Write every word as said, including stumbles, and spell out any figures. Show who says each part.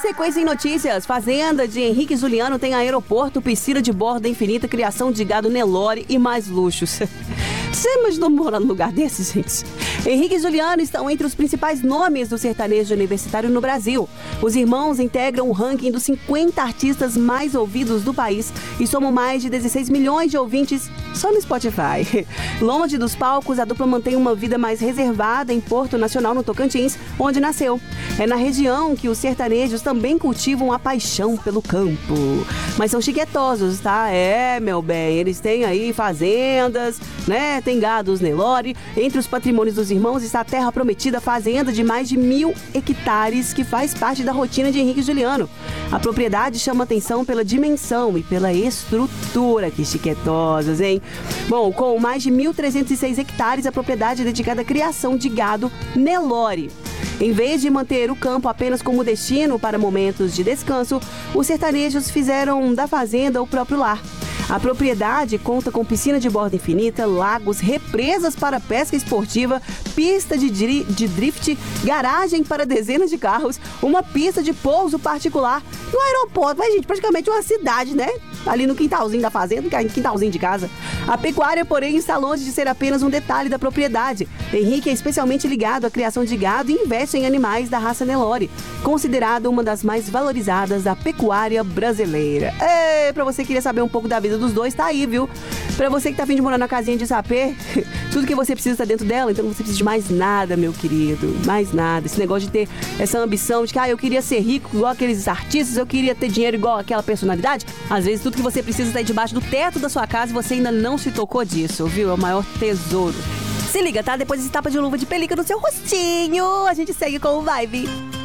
Speaker 1: sequência em notícias. Fazenda de Henrique e Juliano tem aeroporto, piscina de borda infinita, criação de gado Nelore e mais luxos. Você imaginou morar num lugar desse, gente? Henrique e Juliano estão entre os principais nomes do sertanejo universitário no Brasil. Os irmãos integram o ranking dos cinquenta artistas mais ouvidos do país e somam mais de dezesseis milhões de ouvintes só no Spotify. Longe dos palcos, a dupla mantém uma vida mais reservada em Porto Nacional, no Tocantins, onde nasceu. É na região que os sertanejos também cultivam a paixão pelo campo. Mas são chiquetosos, tá? É, meu bem, eles têm aí fazendas, né? Tem gados Nelore. Entre os patrimônios dos irmãos está a terra prometida, fazenda de mais de mil hectares, que faz parte da rotina de Henrique e Juliano. A propriedade chama atenção pela dimensão e pela estrutura. Que chiquetosos, hein? Bom, com mais de mil trezentos e seis hectares, a propriedade é dedicada à criação de gado Nelore. Em vez de manter o campo apenas como destino para momentos de descanso, os sertanejos fizeram da fazenda o próprio lar. A propriedade conta com piscina de borda infinita, lagos, represas para pesca esportiva, pista de, dri- de drift, garagem para dezenas de carros, uma pista de pouso particular e um aeroporto. Mas, gente, praticamente uma cidade, né? Ali no quintalzinho da fazenda, no quintalzinho de casa. A pecuária, porém, está longe de ser apenas um detalhe da propriedade. Henrique é especialmente ligado à criação de gado e investe em animais da raça Nelore, considerada uma das mais valorizadas da pecuária brasileira. É, pra você que queria saber um pouco da vida dos dois, tá aí, viu? Pra você que tá a fim de morar na casinha de sapê, tudo que você precisa tá dentro dela, então não você precisa de mais nada, meu querido. Mais nada. Esse negócio de ter essa ambição de que, ah, eu queria ser rico igual aqueles artistas, eu queria ter dinheiro igual aquela personalidade. Às vezes tudo que você precisa tá aí debaixo do teto da sua casa e você ainda não se tocou disso, viu? É o maior tesouro. Se liga, tá? Depois desse tapa de luva de pelica no seu rostinho, a gente segue com o Vibe.